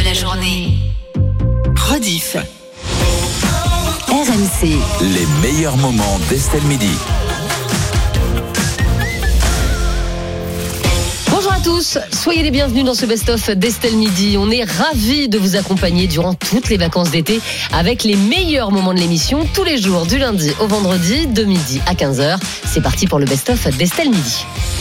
la journée. Rediff. RMC. Les meilleurs moments d'Estelle Midi. Bonjour à tous, soyez les bienvenus dans ce best-of d'Estelle Midi. On est ravis de vous accompagner durant toutes les vacances d'été avec les meilleurs moments de l'émission tous les jours du lundi au vendredi de midi à 15h. C'est parti pour le best-of d'Estelle Midi.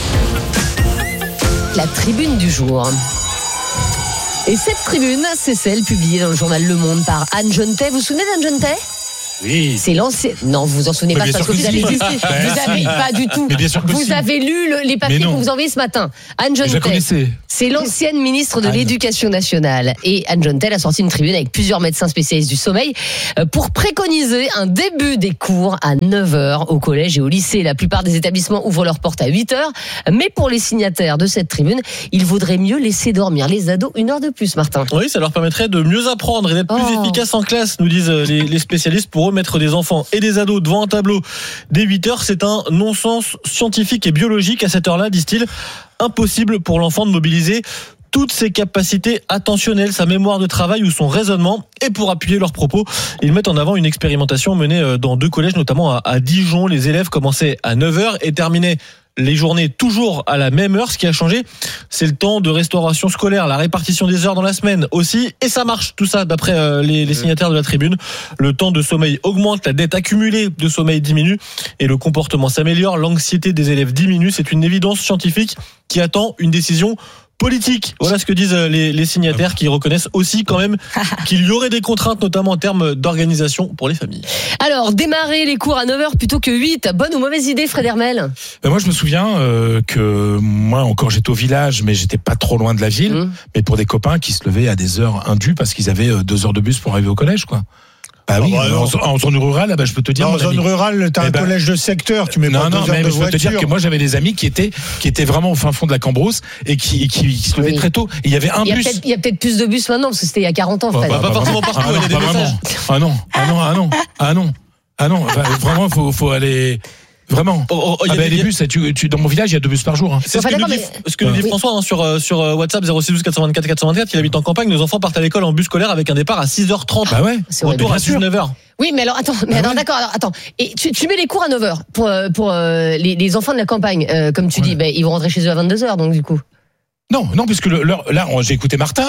La tribune du jour. Et cette tribune, c'est celle publiée dans le journal Le Monde par Anne Genetet. Vous vous souvenez d'Anne Genetet ? Oui. C'est l'ancien. Non, vous vous en souvenez pas parce que vous avez lu. Vous avez pas du tout. Mais bien sûr que vous si. avez lu les papiers qu'on vous a envoyés ce matin. Anne Genetet. C'est l'ancienne ministre de l'Éducation nationale. Et Anne Genetet a sorti une tribune avec plusieurs médecins spécialistes du sommeil pour préconiser un début des cours à 9h au collège et au lycée. La plupart des établissements ouvrent leurs portes à 8h. Mais pour les signataires de cette tribune, il vaudrait mieux laisser dormir les ados 1 heure de plus, Martin. Oui, ça leur permettrait de mieux apprendre et d'être plus efficaces en classe, nous disent les spécialistes. Pour eux, mettre des enfants et des ados devant un tableau dès 8h, c'est un non-sens scientifique et biologique. À cette heure-là, disent-ils, impossible pour l'enfant de mobiliser toutes ses capacités attentionnelles, sa mémoire de travail ou son raisonnement. Et pour appuyer leurs propos, ils mettent en avant une expérimentation menée dans 2 collèges, notamment à Dijon. Les élèves commençaient à 9h et terminaient les journées toujours à la même heure. Ce qui a changé, c'est le temps de restauration scolaire, la répartition des heures dans la semaine aussi. Et ça marche, tout ça, d'après les signataires de la tribune. Le temps de sommeil augmente, la dette accumulée de sommeil diminue et le comportement s'améliore. L'anxiété des élèves diminue. C'est une évidence scientifique qui attend une décision politique. Voilà ce que disent les signataires, qui reconnaissent aussi quand même qu'il y aurait des contraintes, notamment en termes d'organisation pour les familles. Alors, démarrer les cours à 9h plutôt que 8, bonne ou mauvaise idée, Fred Hermel ? Moi, je me souviens que moi, encore, j'étais au village, mais j'étais pas trop loin de la ville. Mais pour des copains qui se levaient à des heures indues parce qu'ils avaient 2 heures de bus pour arriver au collège, quoi. Bah oui, en zone rurale, je peux te dire. En zone rurale, t'as un collège de secteur, tu mets pas 2 heures de voiture. Je peux te dire que moi, j'avais des amis qui étaient vraiment au fin fond de la Cambrousse et qui se levaient très tôt. Et il y avait un bus. Il y a peut-être plus de bus maintenant, parce que c'était il y a 40 ans, Fred. Pas forcément partout, il y a des messages. Ah non. Vraiment, faut aller. Vraiment. Les bus, dans mon village, il y a 2 bus par jour. C'est ce que nous dit François sur WhatsApp 0612 424 424. Il habite en campagne. Nos enfants partent à l'école en bus scolaire avec un départ à 6h30. Bah ouais. Retour à 19h. Oui, mais alors attends, d'accord. Alors, attends. Et tu mets les cours à 9h pour les enfants de la campagne, comme tu dis, ils vont rentrer chez eux à 22h, donc du coup. Non, puisque là, j'ai écouté Martin,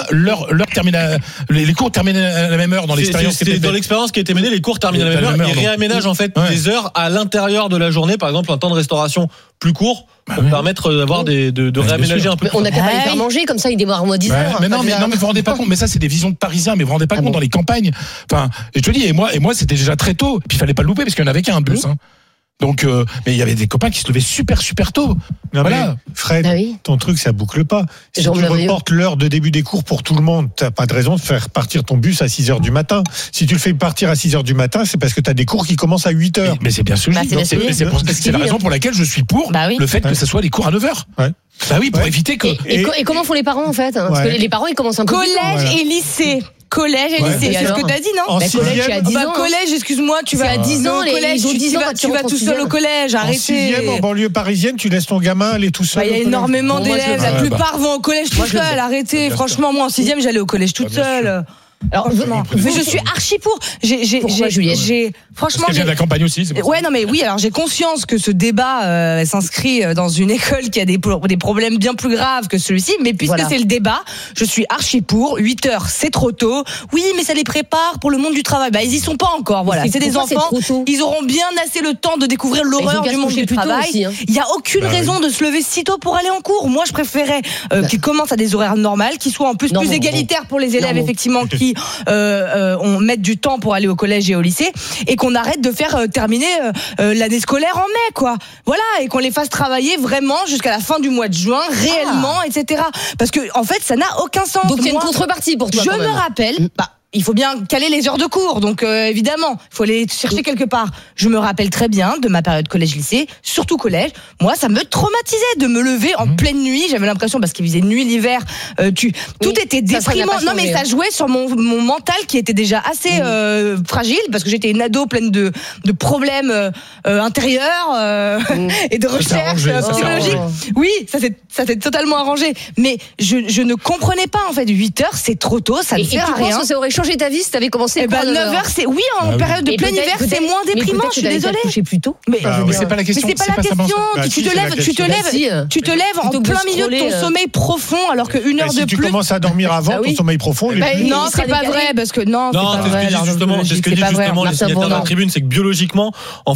les cours terminent à la même heure dans l'expérience. C'est dans l'expérience qui a été menée, les cours terminent à la même heure. Ils réaménagent en fait des heures à l'intérieur de la journée, par exemple un temps de restauration plus court pour permettre d'avoir de réaménager un peu. On n'a qu'à pas les faire manger, comme ça ils démarrent au moins 10 heures. Mais vous vous rendez pas compte, mais ça c'est des visions de Parisiens, mais vous vous rendez pas compte dans les campagnes. Enfin, je te dis, et moi c'était déjà très tôt, puis il fallait pas le louper parce qu'il n'y en avait qu'un bus. Donc, mais il y avait des copains qui se levaient super tôt. Non, voilà. Mais Fred, ton truc, ça boucle pas. Si tu reportes l'heure de début des cours pour tout le monde, t'as pas de raison de faire partir ton bus à 6h du matin. Si tu le fais partir à 6h du matin, c'est parce que t'as des cours qui commencent à 8h. Mais c'est bien sûr. C'est la raison pour laquelle je suis pour le fait que ce soit les cours à 9h. Ouais. Bah oui, pour éviter que. Et comment font les parents en fait ? Parce que les parents ils commencent un peu. Collège et lycée. Collège et lycée, c'est ce que t'as dit, non ? Collège, tu as 10 ans. Collège, excuse-moi, tu vas à 10 ans, collège, tu vas tout seul au collège, arrêtez. En 6e, en banlieue parisienne, tu laisses ton gamin aller tout seul. Il y a énormément d'élèves, la plupart vont au collège tout seul, arrêtez. Franchement, moi en 6e, j'allais au collège toute seule. Alors, je suis archi pour. Pourquoi, Juliette ? Franchement, parce qu'elle vient de la campagne aussi. C'est ouais, non, mais oui. Alors, j'ai conscience que ce débat s'inscrit dans une école qui a des problèmes bien plus graves que celui-ci. Mais puisque c'est le débat, je suis archi pour. 8h, c'est trop tôt. Oui, mais ça les prépare pour le monde du travail. Ils y sont pas encore. Voilà, c'est des enfants. Ils auront bien assez le temps de découvrir l'horreur du monde du travail. Il y a aucune raison de se lever si tôt pour aller en cours. Moi, je préférais qu'ils commencent à des horaires normales, qu'ils soient en plus plus égalitaires pour les élèves, effectivement, qui on met du temps pour aller au collège et au lycée, et qu'on arrête de faire terminer l'année scolaire en mai, quoi. Voilà, et qu'on les fasse travailler vraiment jusqu'à la fin du mois de juin, réellement, etc. Parce que en fait, ça n'a aucun sens. Donc il y a une contrepartie pour toi. Je me rappelle. il faut bien caler les heures de cours, donc évidemment, il faut les chercher quelque part. Je me rappelle très bien de ma période collège-lycée, surtout collège. Moi, ça me traumatisait de me lever en pleine nuit. J'avais l'impression, parce qu'il faisait nuit l'hiver, tout était déprimant. Non, mais ça jouait sur mon mental qui était déjà assez fragile, parce que j'étais une ado pleine de problèmes intérieurs et de recherches psychologiques. Oui, ça s'est totalement arrangé. Mais je ne comprenais pas, en fait. 8 heures, c'est trop tôt, ça ne sert à rien. Tu penses que ça aurait changé ta vie si t'avais commencé 9 heures, c'est en période de plein hiver, c'est moins déprimant. Je suis désolée. Coucher plus tôt. Mais c'est pas la question. Tu te lèves en plein milieu de ton sommeil profond, alors qu'une heure de plus. Si tu commences à dormir avant, ton sommeil profond. Non, c'est pas vrai, parce que non, c'est pas vrai. C'est ce que dit justement les signataires de la tribune, c'est que biologiquement,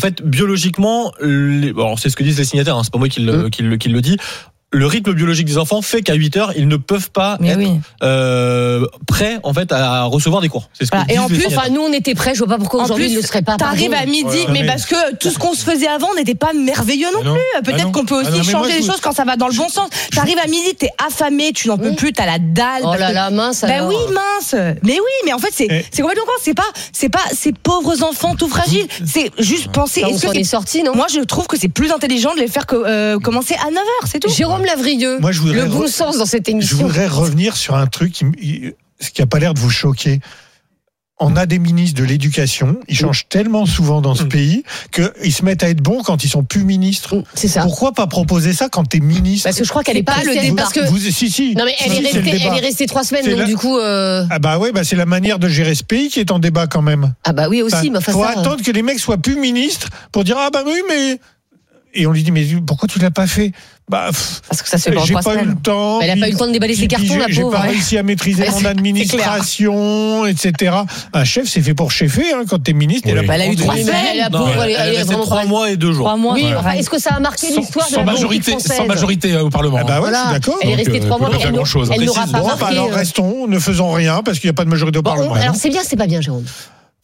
c'est ce que disent les signataires, c'est pas moi qui le dis. Le rythme biologique des enfants fait qu'à 8 heures, ils ne peuvent pas être prêts, en fait, à recevoir des cours. C'est ce que et en plus, nous, on était prêts. Je vois pas pourquoi aujourd'hui, ils ne le seraient pas. T'arrives à midi, mais parce que tout ce qu'on se faisait avant n'était pas merveilleux non plus. Peut-être qu'on peut aussi changer les choses quand ça va dans le bon sens. T'arrives à midi, t'es affamé, tu n'en peux plus, t'as la dalle. Oh là là, mince. Ben oui, mince. Mais oui, mais en fait, c'est complètement con. C'est pas ces pauvres enfants tout fragiles. C'est juste penser. Est-ce que c'est sorti, non? Moi, je trouve que c'est plus intelligent de les faire commencer à 9 heures, c'est tout. Jérôme Lavrieux, le bon sens dans cette émission. Je voudrais revenir sur un truc qui n'a pas l'air de vous choquer. On a des ministres de l'éducation, ils changent tellement souvent dans ce pays qu'ils se mettent à être bons quand ils sont plus ministres. C'est ça. Pourquoi pas proposer ça quand t'es ministre? Parce que je crois qu'elle est pas le débat. Si. Non mais elle est restée 3 semaines, donc du coup. Ah bah ouais, c'est la manière de gérer ce pays qui est en débat quand même. Ah bah oui aussi. Faut attendre que les mecs soient plus ministres pour dire oui mais. Et on lui dit mais pourquoi tu l'as pas fait? Parce que ça se fait j'ai pas eu le temps. Elle a pas eu le temps de déballer ses cartons, la pauvre. J'ai pas réussi à maîtriser mon administration, etc. Un chef, c'est fait pour chefer, quand t'es ministre. Elle a eu 3 semaines. Elle a fait 3 mois et 2 jours. 3 mois. Oui, est-ce que ça a marqué l'histoire de la politique française? Sans majorité au Parlement. Ah bah ouais, je suis d'accord. Elle est restée 3 mois, mais elle n'aura pas marqué. Alors restons, ne faisons rien, parce qu'il n'y a pas de majorité au Parlement. Alors c'est bien, c'est pas bien, Jérôme.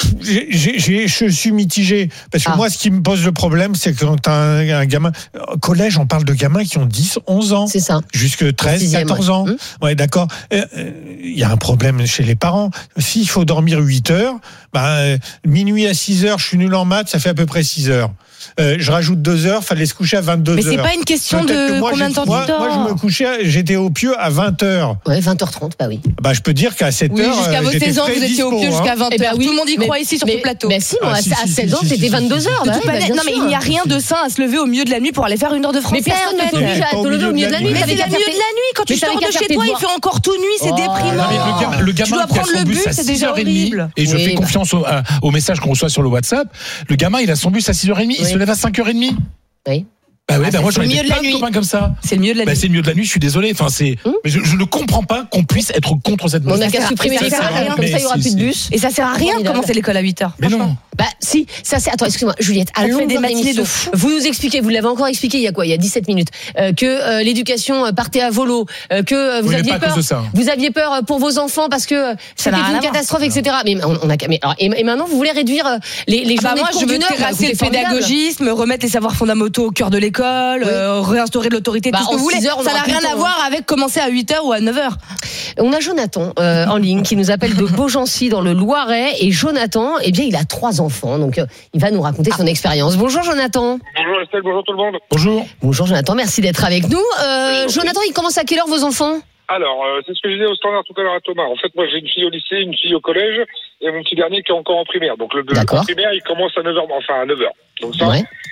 Je suis mitigé parce que moi ce qui me pose le problème c'est que quand un gamin collège, on parle de gamins qui ont 10, 11 ans, c'est ça, jusque 13, 14 ans. Ouais, d'accord. Il y a un problème chez les parents. S'il faut dormir 8 heures, minuit à 6 heures, je suis nul en maths, ça fait à peu près 6 heures. Je rajoute 2 heures, fallait se coucher à 22 heures. Mais c'est pas une question de combien de temps tu dors. Moi, je me couchais, j'étais au pieu à 20 heures. Ouais, 20h30, bah oui. Je peux dire qu'à 7 heures. Jusqu'à vos 16 ans, vous étiez au pieu jusqu'à 20 heures. Tout le monde y croit ici sur ce plateau. Mais si, moi, à 16 ans, c'était 22 heures. Non, mais il n'y a rien de sain à se lever au milieu de la nuit pour aller faire 1 heure de français. Mais personne ne t'oblige à te lever au milieu de la nuit. Mais c'est le milieu de la nuit. Quand tu sors de chez toi, il fait encore tout nuit, c'est déprimant. Le gamin qui a son bus à 6h30, et je fais confiance au message qu'on reçoit sur le WhatsApp, le gamin, il a son bus à 6h30, il se lève à 5h30. Oui. Moi j'en ai plein de copains comme ça. C'est le milieu de la nuit. C'est le milieu de la nuit, je suis désolé. Mais je ne comprends pas qu'on puisse être contre cette mesure. On n'a qu'à supprimer ça, comme ça il n'y aura plus de bus. Et ça sert à rien de commencer l'école à 8h. Mais non. Si, ça c'est. Attends, excuse-moi, Juliette, à longueur des matinées de fou. Vous nous expliquez, vous l'avez encore expliqué il y a quoi? Il y a 17 minutes. Que l'éducation partait à volo, que vous aviez peur. Vous aviez peur pour vos enfants parce que c'était une catastrophe, etc. Mais et maintenant vous voulez réduire les journées de cours d'une heure. Moi je veux terrasser le pédagogisme, remettre les savoirs fondamentaux au cœur de l'école, réinstaurer de l'autorité, tout ce que vous voulez. Ça n'a rien à voir avec commencer à 8h ou à 9h. On a Jonathan en ligne qui nous appelle de Beaugency dans le Loiret, et Jonathan, il a 3 enfants, donc il va nous raconter son expérience. Bonjour Jonathan. Bonjour Estelle, bonjour tout le monde. Bonjour Jonathan, merci d'être avec nous. Jonathan, il commence à quelle heure vos enfants? Alors, c'est ce que je disais au standard tout à l'heure à Thomas. En fait, moi j'ai une fille au lycée, une fille au collège, et mon petit dernier qui est encore en primaire. Donc le primaire, il commence à 9h, à 9h. Donc ça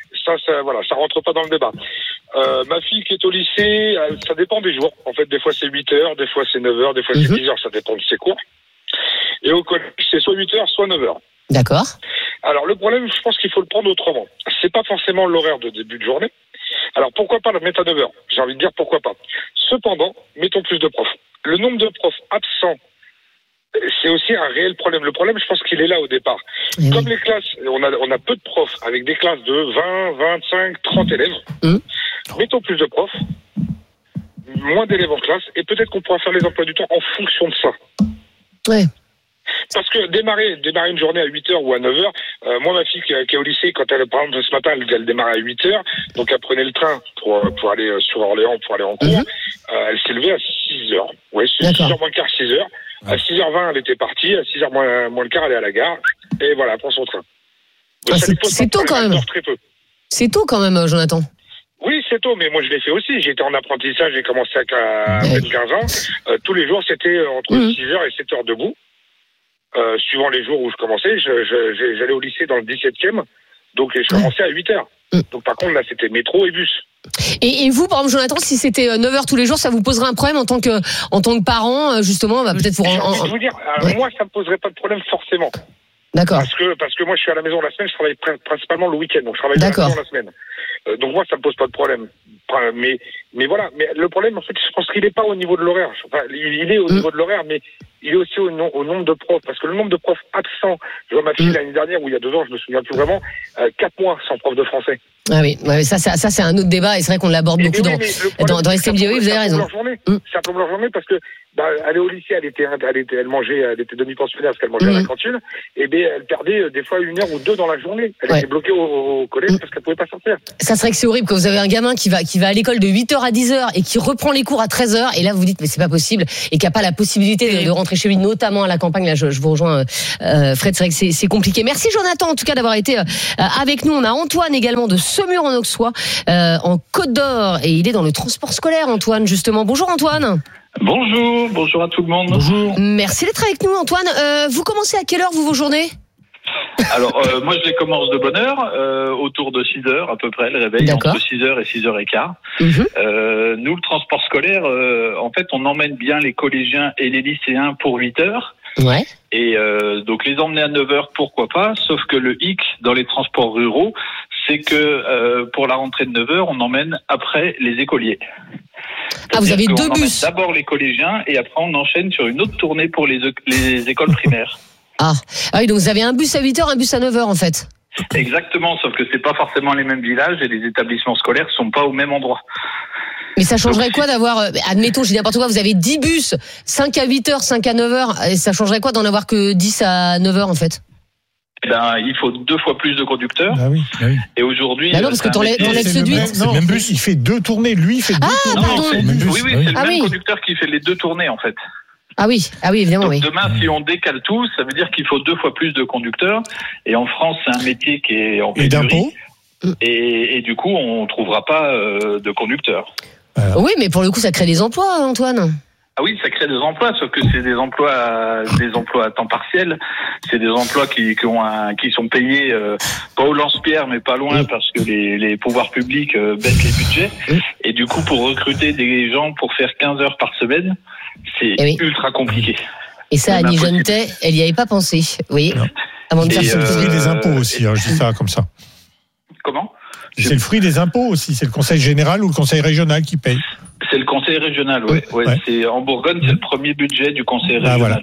rentre pas dans le débat. Ma fille qui est au lycée, ça dépend des jours. En fait, des fois c'est 8h, des fois c'est 9h, des fois c'est 10h, ça dépend de ses cours. Et au collège, c'est soit 8h, soit 9h. D'accord. Alors le problème, je pense qu'il faut le prendre autrement. C'est pas forcément l'horaire de début de journée. Alors pourquoi pas la mettre à 9h? J'ai envie de dire pourquoi pas. Cependant, mettons plus de profs. Le nombre de profs absents, c'est aussi un réel problème. Le problème, je pense qu'il est là au départ. Comme les classes, on a peu de profs avec des classes de 20, 25, 30 élèves. Mettons plus de profs, moins d'élèves en classe, et peut-être qu'on pourra faire les emplois du temps en fonction de ça. Ouais. Parce que démarrer une journée à 8h ou à 9h, moi ma fille qui est au lycée, quand elle, par exemple ce matin, elle démarrait à 8h, donc elle prenait le train pour aller sur Orléans, pour aller en cours, elle s'est levée à 6h. Ouais, 6h moins quart, 6h. À 6h20, elle était partie. À 6h moins le quart, elle est à la gare. Et voilà, elle prend son train. C'est tôt quand même. Très peu. C'est tôt quand même, Jonathan. Oui, c'est tôt, mais moi je l'ai fait aussi. J'étais en apprentissage, j'ai commencé à 15 ans. Tous les jours, c'était entre 6h et 7h debout. Suivant les jours où je commençais, j'allais au lycée dans le 17e. Donc je commençais à 8h. Donc par contre, là, c'était métro et bus. Et vous, par exemple, Jonathan, si c'était 9h tous les jours, ça vous poserait un problème en tant que parent, justement, peut-être pour... J'ai envie de vous dire, moi, ça me poserait pas de problème forcément. D'accord. Parce que moi, je suis à la maison la semaine, je travaille principalement le week-end, donc je travaille à la maison la semaine. Donc moi, ça me pose pas de problème. Mais voilà. Mais le problème, en fait, je pense qu'il est pas au niveau de l'horaire. Enfin, il est au niveau de l'horaire, mais il est aussi au nombre de profs. Parce que le nombre de profs absents, je vois ma fille l'année dernière, ou il y a 2 ans, je me souviens plus vraiment, 4 mois sans prof de français. Ah oui, ça c'est un autre débat et c'est vrai qu'on l'aborde beaucoup dans STMDO. Oui, vous avez raison. Ça plombe leur journée parce que elle est au lycée, elle mangeait, elle était demi-pensionnaire parce qu'elle mangeait à la cantine. Et bien elle perdait des fois 1 heure ou 2 dans la journée. Elle était bloquée au collège parce qu'elle pouvait pas sortir. Ça serait que c'est horrible quand vous avez un gamin qui va à l'école de 8h à 10h et qui reprend les cours à 13h et là vous dites mais c'est pas possible et qui a pas la possibilité de rentrer chez lui, notamment à la campagne. Là je vous rejoins, Fred, c'est vrai que c'est compliqué. Merci Jonathan en tout cas d'avoir été avec nous. On a Antoine également de Semur en Auxois, en Côte d'Or, et il est dans le transport scolaire, Antoine, justement. Bonjour Antoine. Bonjour à tout le monde. Bonjour. Merci d'être avec nous Antoine. Vous commencez à quelle heure vos journées ? Alors moi je les commence de bonne heure, autour de 6h à peu près, le réveil entre 6h et 6h15. Nous le transport scolaire, en fait on emmène bien les collégiens et les lycéens pour 8h. Ouais. Et donc les emmener à 9h, pourquoi pas, sauf que le hic dans les transports ruraux, c'est que pour la rentrée de 9h, on emmène après les écoliers. Ah, vous avez 2 bus. D'abord les collégiens et après on enchaîne sur une autre tournée pour les écoles primaires. Ah oui, donc vous avez un bus à 8h, un bus à 9h en fait. Exactement, sauf que c'est pas forcément les mêmes villages et les établissements scolaires sont pas au même endroit. Mais ça changerait quoi d'avoir, admettons, je dis n'importe quoi, vous avez 10 bus, 5 à 8h, 5 à 9h, et ça changerait quoi d'en avoir que 10 à 9h en fait? Eh ben, il faut 2 fois plus de conducteurs. Ah oui. Et aujourd'hui. Non, parce que t'enlèves celui. C'est le même bus, il fait 2 tournées. Lui, il fait 2 tournées. Pardon. C'est le même conducteur qui fait les 2 tournées, en fait. Ah oui, évidemment, donc demain, si on décale tout, ça veut dire qu'il faut 2 fois plus de conducteurs. Et en France, c'est un métier qui est en pénurie. Et d'impôts. Et du coup, on trouvera pas de conducteurs. Oui, mais pour le coup, ça crée des emplois, Antoine. Ah oui, ça crée des emplois, sauf que c'est des emplois à temps partiel. C'est des emplois qui sont payés pas au lance-pierre, mais pas loin, parce que les pouvoirs publics baissent les budgets. Et du coup, pour recruter des gens pour faire 15 heures par semaine, c'est ultra compliqué. Et ça, Annie Jeunetet, elle n'y avait pas pensé. Oui. Avant de faire c'est le fruit des impôts aussi. Je dis ça comme ça. Comment ? C'est le fruit des impôts aussi. C'est le conseil général ou le conseil régional qui paye. C'est le conseil régional, oui. C'est en Bourgogne, c'est le premier budget du conseil régional. Voilà.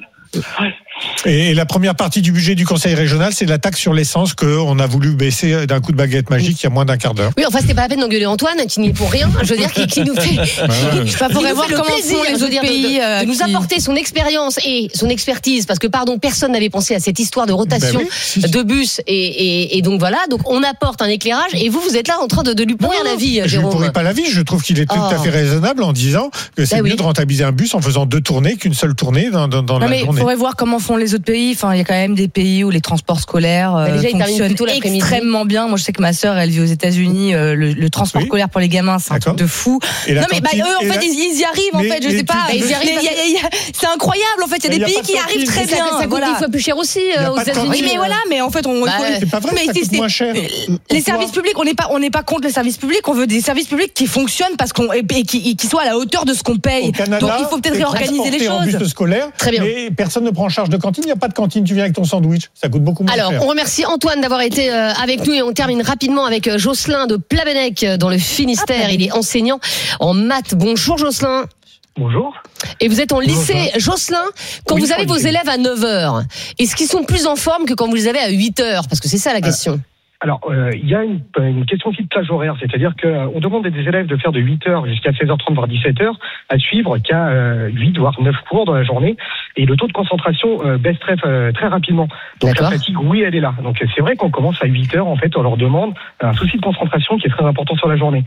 Et la première partie du budget du conseil régional, c'est la taxe sur l'essence qu'on a voulu baisser d'un coup de baguette magique il y a moins d'un quart d'heure. Oui, enfin, c'était pas la peine d'engueuler Antoine, qui n'y est pour rien. Je veux dire, qui nous fait. Faudrait voir comment font les autres pays de nous apporter son expérience et son expertise, parce que personne n'avait pensé à cette histoire de rotation de bus et donc voilà. Donc on apporte un éclairage et vous êtes là en train de lui pourrir la vie, Jérôme. Je ne pourris pas la vie. Je trouve qu'il est tout à fait raisonnable en disant que c'est mieux de rentabiliser un bus en faisant 2 tournées qu'une seule tournée dans la journée. Il faudrait voir comment font les autres pays. Enfin, il y a quand même des pays où les transports scolaires fonctionnent extrêmement bien. Moi, je sais que ma sœur, elle vit aux États-Unis. Le transport scolaire pour les gamins, c'est un truc de fou. Non, mais eux, en fait, ils y arrivent. En fait, je sais pas. C'est incroyable. En fait, il y a des pays qui arrivent très bien. Ça coûte 10 fois plus cher aussi aux États-Unis. Oui, mais voilà. Mais en fait, c'est pas vrai. Ça coûte moins cher. Les services publics, on n'est pas contre les services publics. On veut des services publics qui fonctionnent et qui soient à la hauteur de ce qu'on paye. Donc, il faut peut-être réorganiser les choses. Très bien. Mais personne ne prend en charge de cantine. Il n'y a pas de cantine. Tu viens avec ton sandwich. Ça coûte beaucoup moins cher. Alors, on remercie Antoine d'avoir été avec nous et on termine rapidement avec Jocelyn de Plabennec dans le Finistère. Il est enseignant en maths. Bonjour Jocelyn. Bonjour. Et vous êtes en lycée. Jocelyn, quand vous avez vos élèves à 9h, est-ce qu'ils sont plus en forme que quand vous les avez à 8h? Parce que c'est ça la question. Alors, il y a une question aussi de plage horaire, c'est-à-dire qu'on demande à des élèves de faire de 8h jusqu'à 16h30, voire 17h, à suivre qu'à 8, voire 9 cours dans la journée, et le taux de concentration baisse très rapidement. Donc la fatigue, oui, elle est là. Donc c'est vrai qu'on commence à 8h, en fait, on leur demande un souci de concentration qui est très important sur la journée.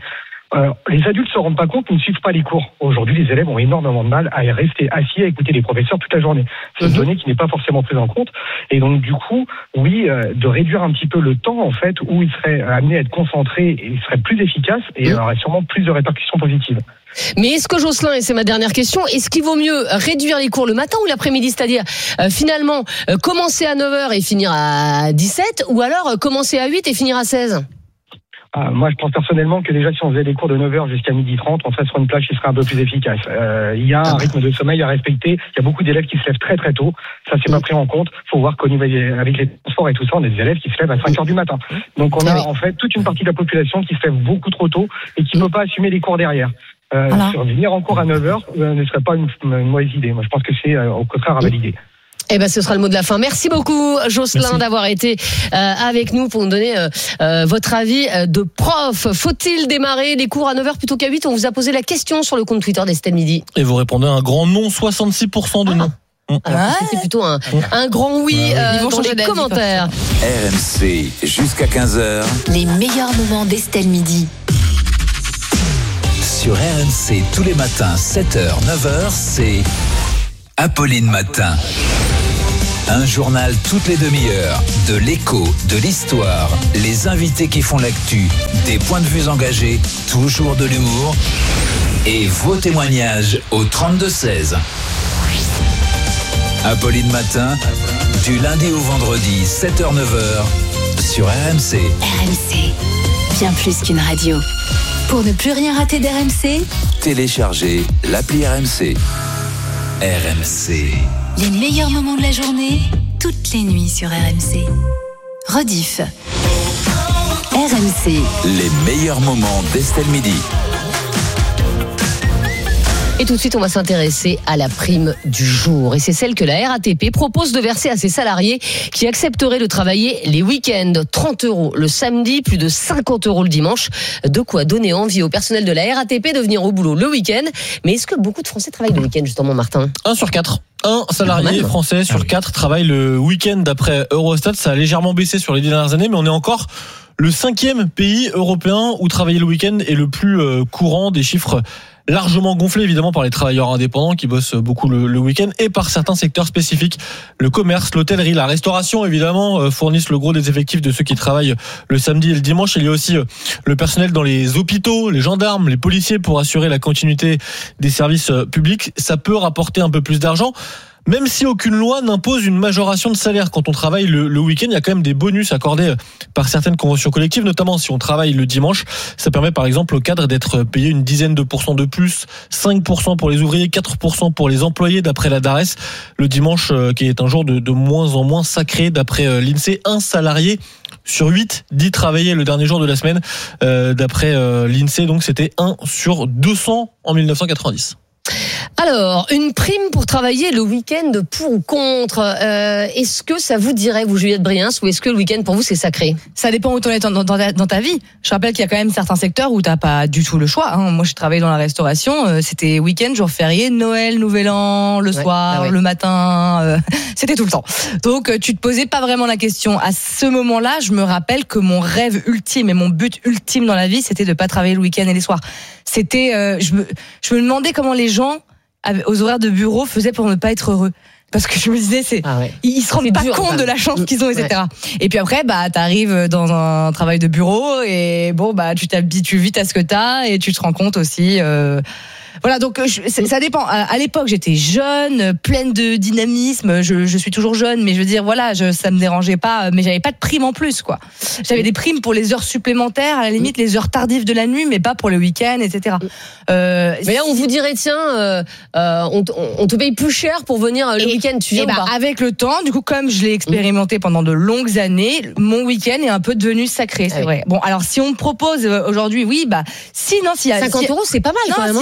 Les adultes se rendent pas compte, ils ne suivent pas les cours. Aujourd'hui, les élèves ont énormément de mal à rester assis, à écouter les professeurs toute la journée. C'est une donnée qui n'est pas forcément prise en compte. Et donc, du coup, oui, de réduire un petit peu le temps, en fait, où ils seraient amenés à être concentrés et ils seraient plus efficaces et aurait sûrement plus de répercussions positives. Mais est-ce que Jocelyn, et c'est ma dernière question, est-ce qu'il vaut mieux réduire les cours le matin ou l'après-midi, c'est-à-dire finalement commencer à 9h et finir à 17, ou alors commencer à 8 et finir à 16 ? Moi, je pense personnellement que déjà, si on faisait des cours de 9h jusqu'à 12h30, on serait sur une plage qui serait un peu plus efficace. Il y a un rythme de sommeil à respecter. Il y a beaucoup d'élèves qui se lèvent très très tôt. Ça, c'est pas pris en compte. Faut voir qu'au niveau avec les transports et tout ça, on a des élèves qui se lèvent à 5h du matin. Donc, on a en fait toute une partie de la population qui se lève beaucoup trop tôt et qui ne peut pas assumer les cours derrière. Venir en cours à 9h ne serait pas une mauvaise idée. Moi, je pense que c'est au contraire à valider. Eh ben, ce sera le mot de la fin. Merci beaucoup, Jocelyn, d'avoir été avec nous pour nous donner votre avis de prof. Faut-il démarrer les cours à 9h plutôt qu'à 8 ? On vous a posé la question sur le compte Twitter d'Estelle Midi. Et vous répondez un grand non, 66% de non. Alors, c'était plutôt un grand oui dans les commentaires. RMC, jusqu'à 15h. Les meilleurs moments d'Estelle Midi. Sur RMC, tous les matins, 7h, 9h, c'est Apolline Matin. Un journal toutes les demi-heures, de l'écho, de l'histoire, les invités qui font l'actu, des points de vue engagés, toujours de l'humour et vos témoignages au 32-16. Apolline Matin, du lundi au vendredi, 7h-9h, sur RMC. RMC, bien plus qu'une radio. Pour ne plus rien rater d'RMC, Téléchargez l'appli RMC. RMC. Les meilleurs moments de la journée, toutes les nuits sur RMC. Rediff. RMC. Les meilleurs moments d'Estelle Midi. Et tout de suite, on va s'intéresser à la prime du jour. Et c'est celle que la RATP propose de verser à ses salariés qui accepteraient de travailler les week-ends. 30 € le samedi, plus de 50 € le dimanche. De quoi donner envie au personnel de la RATP de venir au boulot le week-end. Mais est-ce que beaucoup de Français travaillent le week-end, justement, Martin ? 1 sur 4. Un salarié français sur 4 travaille le week-end d'après Eurostat. Ça a légèrement baissé sur les 10 dernières années, mais on est encore le 5e pays européen où travailler le week-end est le plus courant. Des chiffres largement gonflé évidemment par les travailleurs indépendants qui bossent beaucoup le week-end et par certains secteurs spécifiques. Le commerce, l'hôtellerie, la restauration évidemment fournissent le gros des effectifs de ceux qui travaillent le samedi et le dimanche. Il y a aussi le personnel dans les hôpitaux, les gendarmes, les policiers pour assurer la continuité des services publics. Ça peut rapporter un peu plus d'argent. Même si aucune loi n'impose une majoration de salaire quand on travaille le week-end, il y a quand même des bonus accordés par certaines conventions collectives, notamment si on travaille le dimanche. Ça permet par exemple aux cadres d'être payés une dizaine de pourcents de plus, 5% pour les ouvriers, 4% pour les employés d'après la DARES. Le dimanche qui est un jour de moins en moins sacré d'après l'INSEE. Un salarié sur 8 dit travailler le dernier jour de la semaine d'après l'INSEE. Donc c'était 1 sur 200 en 1990. Alors, une prime pour travailler le week-end, pour ou contre ? Est-ce que ça vous dirait, vous, Juliette Briens, ou est-ce que le week-end pour vous c'est sacré ? Ça dépend où tu en es dans ta vie. Je rappelle qu'il y a quand même certains secteurs où t'as pas du tout le choix. Moi, je travaillais dans la restauration. C'était week-end, jour férié, Noël, Nouvel An, le soir, le matin. C'était tout le temps. Donc, tu te posais pas vraiment la question. À ce moment-là, je me rappelle que mon rêve ultime et mon but ultime dans la vie, c'était de pas travailler le week-end et les soirs. C'était, je me demandais comment les gens aux horaires de bureau faisaient pour ne pas être heureux. Parce que je me disais, ils se rendent pas compte de la chance qu'ils ont, etc. Et puis après, t'arrives dans un travail de bureau et tu t'habitues vite à ce que t'as et tu te rends compte aussi. Voilà, donc ça dépend. À l'époque, j'étais jeune, pleine de dynamisme. Je suis toujours jeune, mais je veux dire, voilà, ça me dérangeait pas. Mais j'avais pas de prime en plus, quoi. J'avais des primes pour les heures supplémentaires, à la limite les heures tardives de la nuit, mais pas pour le week-end, etc. Mais là, on vous dirait, tiens, on te paye plus cher pour venir le week-end. Tu viens ou pas ? Avec le temps, du coup, comme je l'ai expérimenté pendant de longues années, mon week-end est un peu devenu sacré, c'est vrai. Bon, alors si on me propose aujourd'hui, s'il y a 50 €, c'est pas mal quand même. S'il y a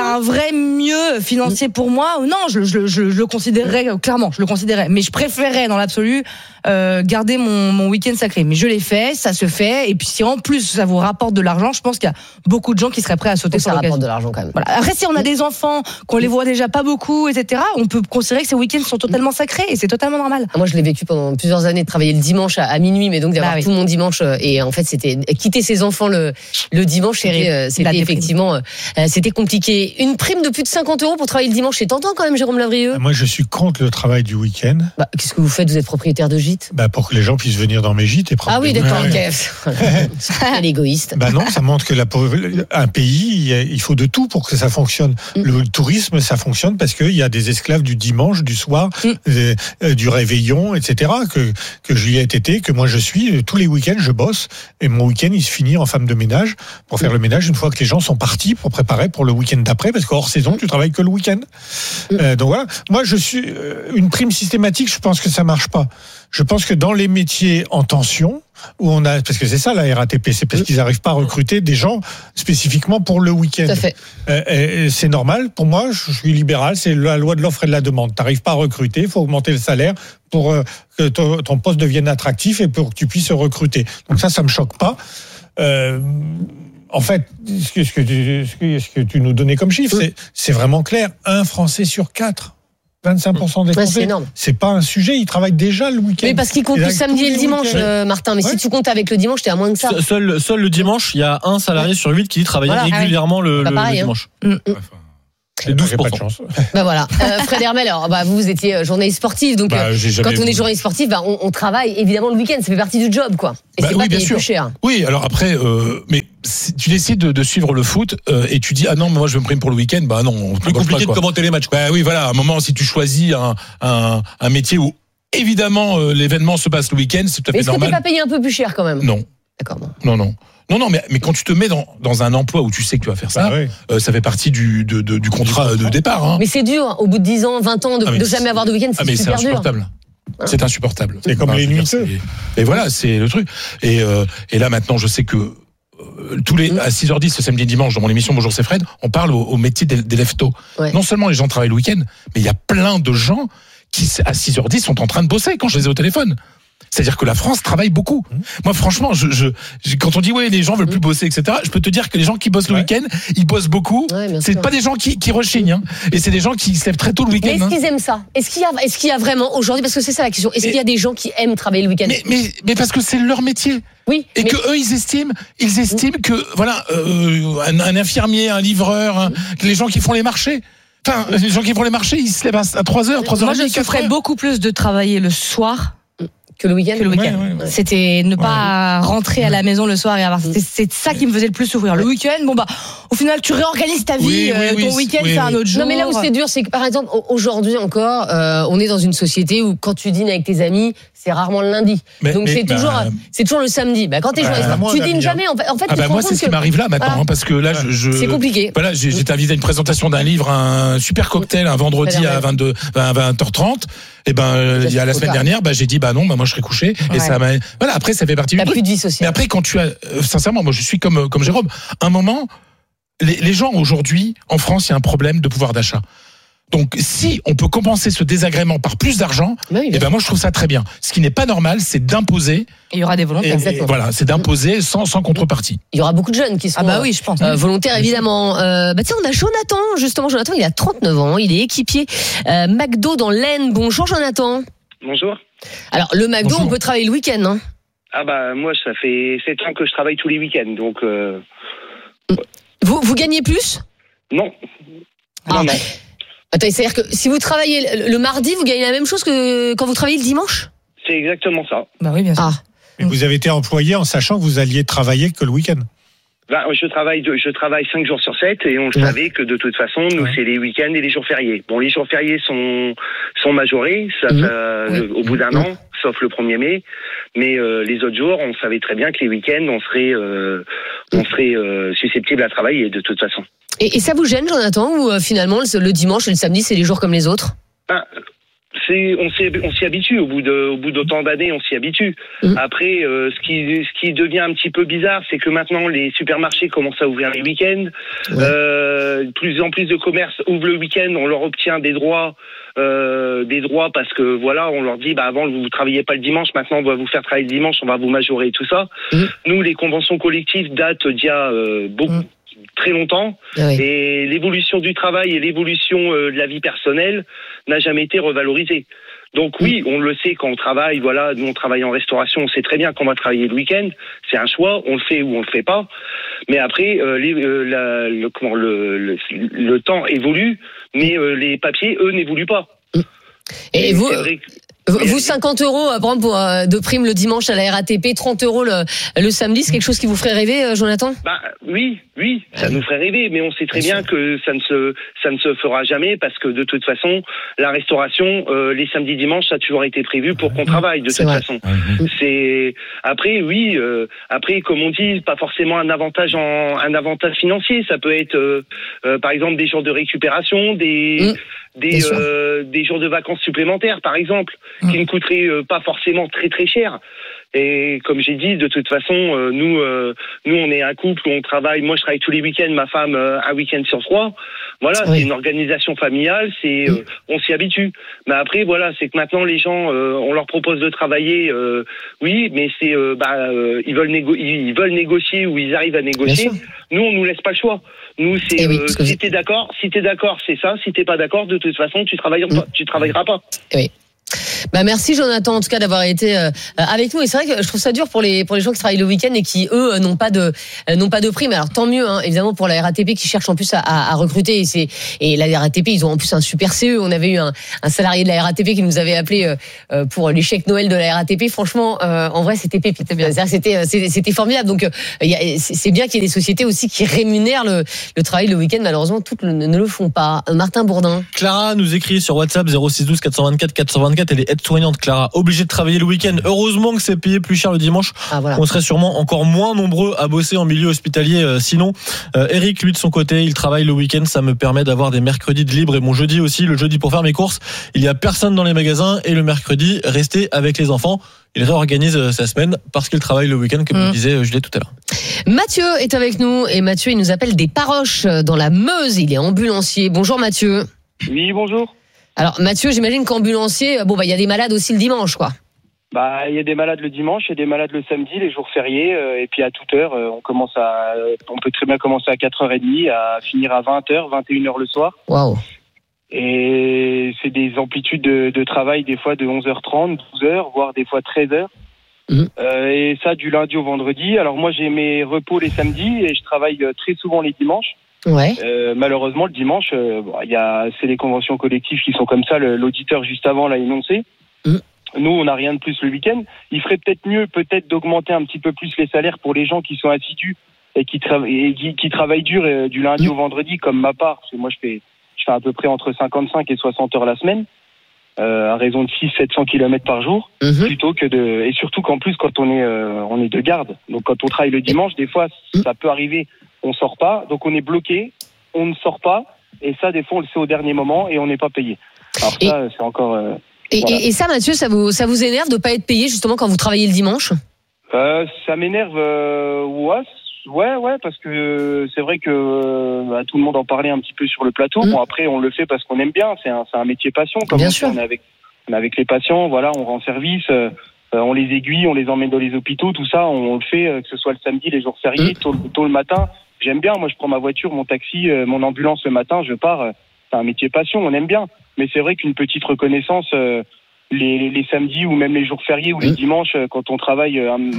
un vrai mieux financier pour moi, non, je le considérerais clairement, je le considérais, mais je préférerais dans l'absolu garder mon week-end sacré. Mais je l'ai fait, ça se fait, et puis si en plus ça vous rapporte de l'argent, je pense qu'il y a beaucoup de gens qui seraient prêts à sauter sur l'occasion. Ça rapporte de l'argent quand même. Voilà. Après, si on a des enfants, qu'on les voit déjà pas beaucoup, etc., on peut considérer que ces week-ends sont totalement sacrés, et c'est totalement normal. Moi, je l'ai vécu pendant plusieurs années, de travailler le dimanche à minuit, mais donc d'avoir tout mon dimanche, et en fait, c'était quitter ses enfants le dimanche, c'était effectivement, c'était compliqué. Une prime de plus de 50 € pour travailler le dimanche, c'est tentant quand même, Jérôme Lavrieux. Moi, je suis contre le travail du week-end. Qu'est-ce que vous faites? Vous êtes propriétaire de gîte? Pour que les gens puissent venir dans mes gîtes et prendre. Ah oui, d'accord, ok. Quel égoïste. Non, ça montre que un pays, il faut de tout pour que ça fonctionne. Le tourisme, ça fonctionne parce qu'il y a des esclaves du dimanche, du soir, du réveillon, etc. Que Juliette était, que moi je suis. Tous les week-ends, je bosse. Et mon week-end, il se finit en femme de ménage pour faire le ménage une fois que les gens sont partis pour préparer pour le week-end d'après, parce qu'hors saison, tu travailles que le week-end. Donc voilà. Moi, je suis une prime systématique. Je pense que ça marche pas. Je pense que dans les métiers en tension, où on a, parce que c'est ça la RATP, c'est parce qu'ils n'arrivent pas à recruter des gens spécifiquement pour le week-end. Tout à fait. C'est normal. Pour moi, je suis libéral. C'est la loi de l'offre et de la demande. T'arrives pas à recruter, il faut augmenter le salaire pour que ton poste devienne attractif et pour que tu puisses recruter. Donc ça me choque pas. En fait, ce que tu nous donnais comme chiffre, c'est vraiment clair. 1 Français sur 4. 25% des Français, c'est pas un sujet, ils travaillent déjà le week-end. Mais parce qu'ils comptent le samedi et le dimanche, Martin. Mais si tu comptes avec le dimanche, t'es à moins que ça. Seul le dimanche, il y a un salarié sur 8 qui travaille régulièrement le dimanche. C'est 12%. Voilà. Fred Hermel, alors, vous étiez journaliste sportif, donc quand on est journaliste sportif, on travaille évidemment le week-end, ça fait partie du job, quoi. Et c'est pas payé plus cher. Oui, alors après, mais tu décides de suivre le foot et tu dis non, moi je me prime pour le week-end, non, plus compliqué de commenter les matchs. Oui, voilà, à un moment si tu choisis un métier où évidemment l'événement se passe le week-end, c'est tout à fait normal. Est-ce que t'es pas payé un peu plus cher quand même? Non. D'accord. Non, mais quand tu te mets dans un emploi où tu sais que tu vas faire ça, ça fait partie du contrat de départ. Hein. Mais c'est dur, au bout de 10 ans, 20 ans, de jamais avoir de week-end, c'est super dur. C'est insupportable. C'est comme les nuits. Et voilà, c'est le truc. Et là, maintenant, je sais que à 6h10 le samedi et dimanche dans mon émission Bonjour c'est Fred, on parle au métier des leftos. Non seulement les gens travaillent le week-end, mais il y a plein de gens qui à 6h10 sont en train de bosser quand je les ai au téléphone. C'est-à-dire que la France travaille beaucoup. Moi, franchement, quand on dit les gens veulent plus bosser, etc., je peux te dire que les gens qui bossent le week-end, ils bossent beaucoup. C'est pas des gens qui rechignent, hein. Et c'est des gens qui se lèvent très tôt le week-end. Mais est-ce qu'ils aiment ça? Est-ce qu'il y a vraiment aujourd'hui, parce que c'est ça la question, est-ce qu'il y a des gens qui aiment travailler le week-end? Mais parce que c'est leur métier. Oui. Et que eux, ils estiment que voilà, un infirmier, un livreur, les gens qui font les marchés. Enfin, les gens qui font les marchés, ils se lèvent à 3h, 3h30. Moi, je souffrais beaucoup plus de travailler le soir. Que le week-end. C'était ne pas rentrer à la maison le soir et avoir. C'est ça qui me faisait le plus souffrir. Le week-end, au final, tu réorganises ta vie. Ton week-end, c'est un autre jour. Non, mais là où c'est dur, c'est que par exemple, aujourd'hui encore, on est dans une société où quand tu dînes avec tes amis, c'est rarement le lundi. Donc c'est toujours le samedi. Quand t'es journaliste, tu dînes jamais. En fait, moi, c'est ce qui m'arrive là maintenant, parce que là, c'est compliqué. Voilà, j'étais invité à une présentation d'un livre, un super cocktail, un vendredi à 20h30. Et il y a la semaine dernière, j'ai dit non, moi je serais couché. Et ça m'a. Voilà, après ça fait partie du truc. Plus de vie sociale. Mais après, quand tu as, sincèrement, moi je suis comme Jérôme. Un moment, les gens aujourd'hui en France, il y a un problème de pouvoir d'achat. Donc, si on peut compenser ce désagrément par plus d'argent, moi je trouve ça très bien. Ce qui n'est pas normal, c'est d'imposer. Il y aura des volontaires. Exactement. Voilà, c'est d'imposer sans contrepartie. Il y aura beaucoup de jeunes qui seront je pense. volontaires, évidemment. On a Jonathan, justement. Jonathan, il a 39 ans. Il est équipier McDo dans l'Aisne. Bonjour, Jonathan. Bonjour. Alors, le McDo, on peut travailler le week-end, hein? Moi, ça fait 7 ans que je travaille tous les week-ends, donc... Vous gagnez plus? Non. Non. Attends, c'est-à-dire que si vous travaillez le mardi, vous gagnez la même chose que quand vous travaillez le dimanche? C'est exactement ça. Oui, bien sûr. Mais vous avez été employé en sachant que vous alliez travailler que le week-end? Je travaille 5 jours sur 7 et on savait que de toute façon, nous, c'est les week-ends et les jours fériés. Bon, les jours fériés sont majorés, au bout d'un an, sauf le 1er mai. Mais les autres jours, on savait très bien que les week-ends, on serait susceptible à travailler de toute façon. Et ça vous gêne, Jonathan, ou finalement le dimanche et le samedi, c'est les jours comme les autres? on s'y habitue au bout d'autant d'années, on s'y habitue. Après, ce qui devient un petit peu bizarre, c'est que maintenant les supermarchés commencent à ouvrir les week-ends. Plus en plus de commerces ouvrent le week-end, on leur obtient des droits parce que voilà, on leur dit avant vous travaillez pas le dimanche, maintenant on va vous faire travailler le dimanche, on va vous majorer et tout ça. Nous, les conventions collectives datent d'il y a très longtemps, et l'évolution du travail et l'évolution de la vie personnelle n'a jamais été revalorisée. Donc oui, on le sait quand on travaille, voilà, nous on travaille en restauration, on sait très bien qu'on va travailler le week-end, c'est un choix, on le fait ou on le fait pas. Mais après, le temps évolue, mais les papiers, eux, n'évoluent pas. Et vous, 50 euros par exemple, de prime le dimanche à la RATP, 30 euros le samedi, c'est quelque chose qui vous ferait rêver, Jonathan ? Oui, ça nous ferait rêver, mais on sait très bien que ça ne se fera jamais, parce que de toute façon, la restauration, les samedis, dimanches, ça a toujours été prévu pour qu'on travaille de toute façon. C'est après, après, comme on dit, pas forcément un avantage financier. Ça peut être, par exemple, des jours de récupération, des jours de vacances supplémentaires, par exemple, qui ne coûteraient pas forcément très très cher. Et comme j'ai dit, de toute façon, nous on est un couple où on travaille. Moi, je travaille tous les week-ends, ma femme un week-end sur 3. Voilà, c'est une organisation familiale. On s'y habitue. Mais après, voilà, c'est que maintenant les gens, on leur propose de travailler. Mais c'est ils veulent négocier, ou ils arrivent à négocier. Nous, on nous laisse pas le choix. Nous, c'est si t'es d'accord, c'est ça. Si t'es pas d'accord, de toute façon, tu travailleras pas. Oui. Merci Jonathan en tout cas d'avoir été avec nous, et c'est vrai que je trouve ça dur pour les gens qui travaillent le week-end et qui eux n'ont pas de prime. Alors tant mieux évidemment pour la RATP qui cherche en plus à recruter, et la RATP ils ont en plus un super CE. On avait eu un salarié de la RATP qui nous avait appelé pour les chèques Noël de la RATP. Franchement en vrai c'était pépite, c'était formidable. Donc c'est bien qu'il y ait des sociétés aussi qui rémunèrent le travail le week-end. Malheureusement toutes ne le font pas. Martin Bourdin. Clara nous écrit sur WhatsApp 0612 424 424. Elle est aide-soignante, Clara, obligée de travailler le week-end. Heureusement que c'est payé plus cher le dimanche. On serait sûrement encore moins nombreux à bosser en milieu hospitalier sinon. Eric, lui de son côté, il travaille le week-end, ça me permet d'avoir des mercredis de libre, et mon jeudi aussi, le jeudi pour faire mes courses. Il y a personne dans les magasins, et le mercredi, rester avec les enfants. Il réorganise sa semaine parce qu'il travaille le week-end, comme disait Juliette tout à l'heure. Mathieu est avec nous, et Mathieu, il nous appelle des Paroches dans la Meuse. Il est ambulancier. Bonjour Mathieu. Oui, bonjour. Alors Mathieu, j'imagine qu'ambulancier, il y a des malades aussi le dimanche, quoi. Il y a des malades le dimanche, il y a des malades le samedi, les jours fériés, et puis à toute heure, on peut très bien commencer à 4h30, à finir à 20h, 21h le soir. Waouh. Et c'est des amplitudes de travail des fois de 11h30, 12h, voire des fois 13h. Et ça du lundi au vendredi. Alors moi j'ai mes repos les samedis et je travaille très souvent les dimanches. Malheureusement le dimanche, c'est les conventions collectives qui sont comme ça. L'auditeur juste avant l'a énoncé. Nous on n'a rien de plus le week-end. Il ferait peut-être mieux d'augmenter un petit peu plus les salaires pour les gens qui sont assidus et qui travaillent dur du lundi au vendredi, comme ma part. Parce que moi je fais à peu près entre 55 et 60 heures la semaine. À raison de 600-700 km par jour, plutôt que et surtout qu'en plus quand on est de garde, donc quand on travaille le dimanche, des fois ça peut arriver, on sort pas, donc on est bloqué, on ne sort pas, et ça des fois on le sait au dernier moment et on n'est pas payé. Alors ça c'est encore. Et ça Mathieu, ça vous énerve de pas être payé justement quand vous travaillez le dimanche ? Ça m'énerve, ouais, parce que c'est vrai que tout le monde en parlait un petit peu sur le plateau. Bon, après, on le fait parce qu'on aime bien. C'est un métier passion. Comme bien sûr. On est avec les patients, voilà, on rend service, on les aiguille, on les emmène dans les hôpitaux, tout ça, on le fait, que ce soit le samedi, les jours fériés, tôt le matin. J'aime bien. Moi, je prends ma voiture, mon taxi, mon ambulance le matin, je pars. C'est un métier passion, on aime bien. Mais c'est vrai qu'une petite reconnaissance, les samedis ou même les jours fériés ou les dimanches, quand on travaille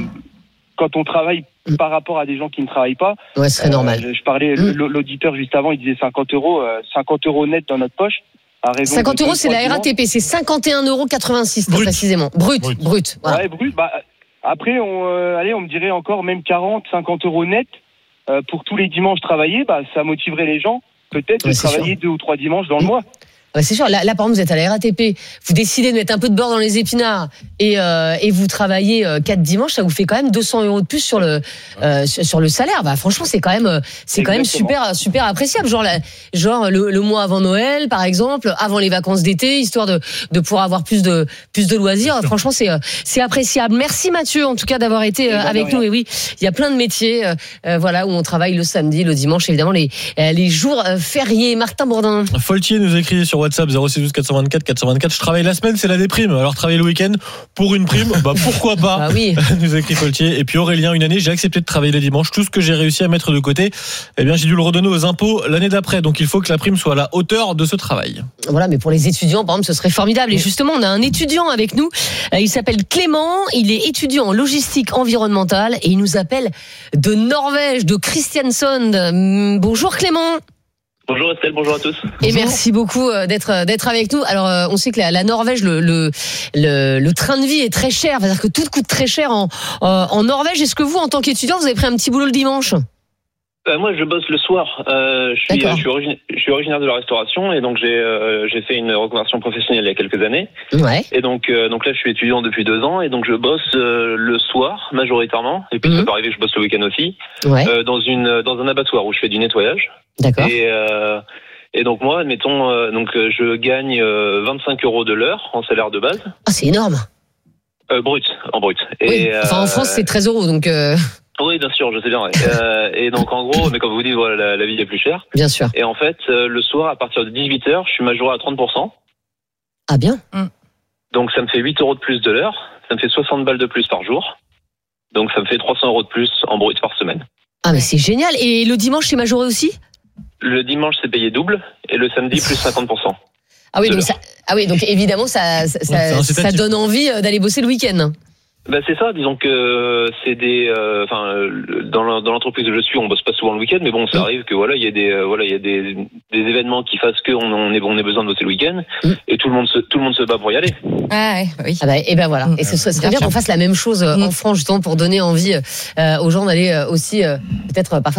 par rapport à des gens qui ne travaillent pas. Ouais, c'est normal. Je parlais, l'auditeur juste avant, il disait 50 euros net dans notre poche. 50 euros, c'est la RATP, c'est 51,86 euros précisément. Brut. Voilà. Ouais, brut. Après, on me dirait encore même 50 euros net pour tous les dimanches travaillés. Ça motiverait les gens peut-être de travailler 2 ou 3 dimanches dans le mois. C'est sûr. Là, par exemple, vous êtes à la RATP, vous décidez de mettre un peu de beurre dans les épinards et vous travaillez 4 dimanches, ça vous fait quand même 200 € de plus sur le salaire. Bah, franchement, c'est quand même super appréciable. Genre le mois avant Noël, par exemple, avant les vacances d'été, histoire de pouvoir avoir plus de loisirs. Franchement, c'est appréciable. Merci Mathieu, en tout cas, d'avoir été avec nous. Et oui, il y a plein de métiers, où on travaille le samedi, le dimanche, évidemment les jours fériés. Martin Bourdin. Foltier nous écrit sur WhatsApp 0612 424 424. Je travaille la semaine, c'est la déprime. Alors travailler le week-end pour une prime, pourquoi pas. Bah oui. Nous écrit Foltier. Et puis Aurélien, une année, j'ai accepté de travailler le dimanche. Tout ce que j'ai réussi à mettre de côté, j'ai dû le redonner aux impôts l'année d'après. Donc il faut que la prime soit à la hauteur de ce travail. Voilà, mais pour les étudiants, par exemple, ce serait formidable. Et justement, on a un étudiant avec nous. Il s'appelle Clément. Il est étudiant en logistique environnementale et il nous appelle de Norvège, de Kristiansand. Bonjour Clément. Bonjour Estelle, bonjour à tous. Et merci beaucoup d'être avec nous. Alors, on sait que la Norvège, le train de vie est très cher. C'est-à-dire que tout coûte très cher en Norvège. Est-ce que vous, en tant qu'étudiant, vous avez pris un petit boulot le dimanche ? Moi, je bosse le soir. Je suis originaire de la restauration et donc j'ai fait une reconversion professionnelle il y a quelques années. Ouais. Et donc là, je suis étudiant depuis 2 ans et donc je bosse le soir majoritairement. Et puis ça peut arriver que je bosse le week-end aussi. Ouais. Dans un abattoir où je fais du nettoyage. D'accord. Et donc moi, admettons, je gagne 25 € de l'heure en salaire de base. Ah, c'est énorme. En brut. Oui. En France, c'est 13 € donc. Oui, bien sûr, je sais bien. Ouais. Et donc, en gros, mais comme vous dites, voilà, la vie est plus chère. Bien sûr. Et en fait, le soir, à partir de 18h, je suis majoré à 30%. Ah bien. Donc, ça me fait 8 € de plus de l'heure. Ça me fait 60 balles de plus par jour. Donc, ça me fait 300 € de plus en brut par semaine. Ah, mais c'est génial. Et le dimanche, c'est majoré aussi ? Le dimanche, c'est payé double. Et le samedi, plus 50%. Ah oui, donc évidemment, ça donne envie d'aller bosser le week-end. Ben c'est ça, disons que c'est dans l'entreprise où je suis, on bosse pas souvent le week-end, mais bon, ça arrive que il y a des événements qui fassent qu'on ait besoin de bosser le week-end, et tout le monde se bat pour y aller. Ah oui. Et ben voilà. Et ce serait bien qu'on fasse la même chose en France, justement, pour donner envie aux gens d'aller aussi peut-être parfois